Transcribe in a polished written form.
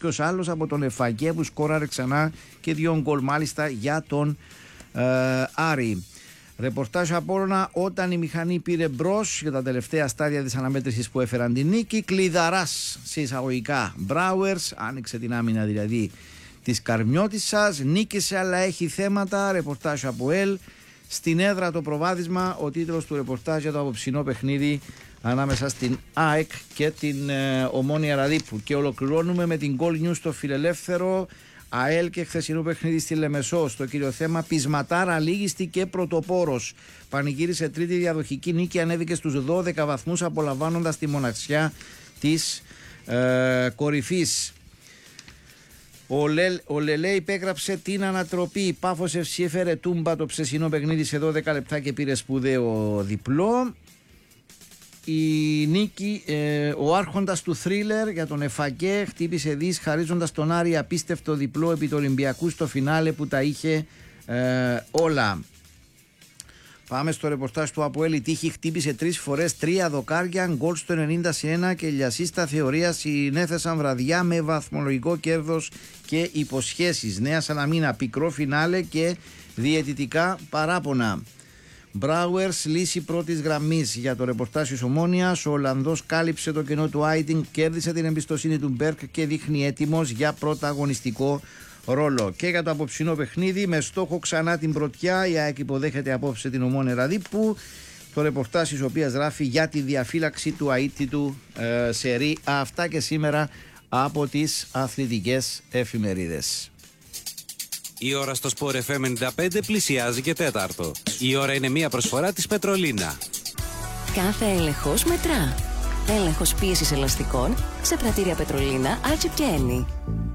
ποιος άλλος από τον Εφαγέ που σκόραρε ξανά και 2 γκολ μάλιστα για τον Άρη. Ρεπορτάζ Απόλλωνα, όταν η μηχανή πήρε μπρος για τα τελευταία στάδια της αναμέτρησης που έφεραν την νίκη. Κλειδαράς σε εισαγωγικά Μπράουερς, άνοιξε την άμυνα δηλαδή της Καρμιώτισσας, νίκησε αλλά έχει θέματα. Ρεπορτάζ από ΕΛ. Στην έδρα το προβάδισμα, ο τίτλος του ρεπορτάζ για το απόψινό παιχνίδι ανάμεσα στην ΑΕΚ και την Ομόνοια Ραδίππου. Και ολοκληρώνουμε με την Goal News στο Φιλελεύθερο. ΑΕΛ και χθεσινό παιχνίδι στη Λεμεσό. Στο κύριο θέμα, πεισματάρα λίγιστη και πρωτοπόρος. Πανηγύρισε τρίτη διαδοχική νίκη, ανέβηκε στους 12 βαθμούς απολαμβάνοντας τη μοναξιά της κορυφής. Ο Λελέ υπέγραψε την ανατροπή. Πάφος FC έφερε τούμπα το ψεσινό παιχνίδι σε 12 λεπτά και πήρε σπουδαίο διπλό. Η νίκη, ο άρχοντας του θρίλερ για τον Εφαγέ χτύπησε δις χαρίζοντας τον Άρη απίστευτο διπλό επί του Ολυμπιακού στο φινάλε που τα είχε όλα. Πάμε στο ρεπορτάζ του ΑΠΟΕΛ. Η τύχη χτύπησε 3 φορές 3 δοκάρια, γκολ στο 90-1 και λιασίστα θεωρία συνέθεσαν βραδιά με βαθμολογικό κέρδος και υποσχέσεις. Νέα Σαλαμίνα, πικρό φινάλε και διαιτητικά παράπονα. Μπράουερς, λύση πρώτης γραμμής για το ρεπορτάζ της Ομόνοιας. Ο Ολλανδός κάλυψε το κενό του Άιντινγκ, κέρδισε την εμπιστοσύνη του Μπέρκ και δείχνει έτοιμος για πρωταγωνιστικό ρόλο. Και για το απόψινό παιχνίδι, με στόχο ξανά την πρωτιά, η ΑΕΚ υποδέχεται απόψε την Ομόνοια Ραδίππου. Το ρεπορτάζ της οποίας γράφει για τη διαφύλαξη του αίτητου Σερί. Αυτά και σήμερα από τις αθλητικές εφημερίδες. Η ώρα στο Sport FM 95 πλησιάζει και τέταρτο. Η ώρα είναι μια προσφορά της Πετρολίνα. Κάθε έλεγχος μετρά. Έλεγχος πίεσης ελαστικών σε πρατήρια Πετρολίνα, Άλτσιπ και Ένι.